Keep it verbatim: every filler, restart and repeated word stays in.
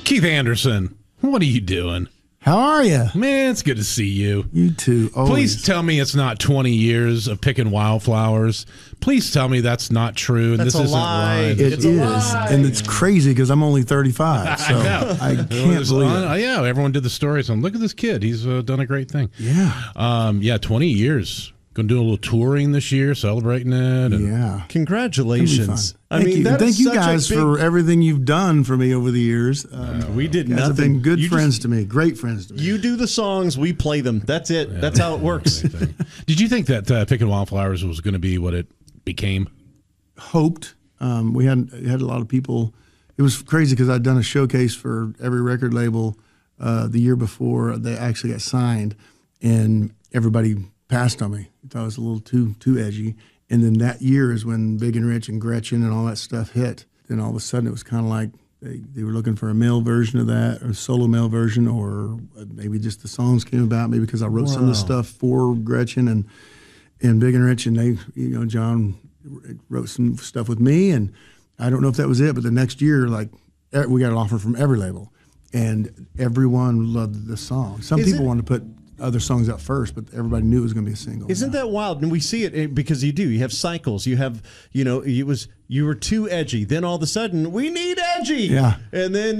Keith Anderson, what are you doing? How are you? Man, it's good to see you. You too. Always. Please tell me it's not twenty years of picking wildflowers. Please tell me that's not true. And That's this a isn't lie. right. It It's is, a lie. and it's crazy because I'm only thirty-five, so I know. I It can't was believe on- it. Yeah, everyone did the stories on. Look at this kid. He's uh, done a great thing. Yeah, Um, yeah, twenty years. Going to do a little touring this year, celebrating it. And yeah. Congratulations. I Thank mean, you. that Thank is you such a guys big- for everything you've done for me over the years. Um, We did you guys nothing. have been good You friends just- to me, great friends to me. You do the songs, we play them. That's it. That's how it works. Did you think that uh, picking wildflowers was going to be what it became? hoped. Um, we had had a lot of people. It was crazy because I'd done a showcase for every record label uh, the year before they actually got signed, and everybody passed on me. Thought it was a little too too edgy. And then that year is when Big and Rich and Gretchen and all that stuff hit. Then all of a sudden it was kind of like they, they were looking for a male version of that, or a solo male version, or maybe just the songs came about. Maybe because I wrote some of the stuff for Gretchen and and Big and Rich, and they, you know, John wrote some stuff with me, and I don't know if that was it, but the next year, like, we got an offer from every label, and everyone loved the song. Some Is people it- wanted to put other songs out first, but everybody knew it was going to be a single. Isn't that wild? And we see it eh, because you do. You have cycles. You have, you know, it was you were too edgy. Then all of a sudden, we need edgy. Yeah. And then